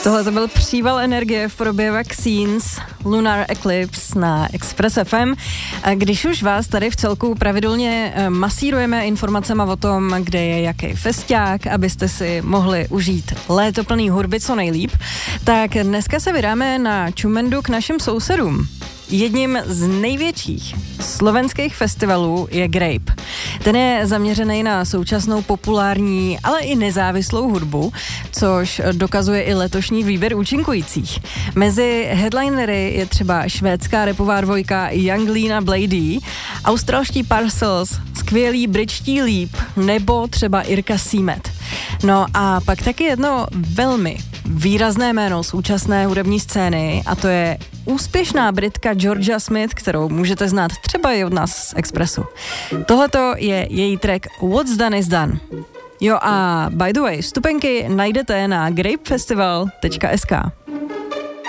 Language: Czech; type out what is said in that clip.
Tohle to byl příval energie v podobě Vaccines, Lunar Eclipse na Express FM. A když už vás tady v celku pravidelně masírujeme informacemi o tom, kde je jaký festiák, abyste si mohli užít léto plný hudby co nejlíp, tak dneska se vydáme na Čumendu k našim sousedům. Jedním z největších slovenských festivalů je Grape. Ten je zaměřený na současnou populární, ale i nezávislou hudbu, což dokazuje i letošní výběr účinkujících. Mezi headlinery je třeba švédská rapová dvojka Young Lean a Blady, australští Parcels, skvělý britští Leap nebo třeba Irka Seamet. No a pak taky jedno velmi výrazné jméno současné hudební scény a to je úspěšná Britka Georgia Smith, kterou můžete znát třeba i od nás z Expressu. Tohleto je její track What's Done is Done. Jo a by the way, vstupenky najdete na grapefestival.sk.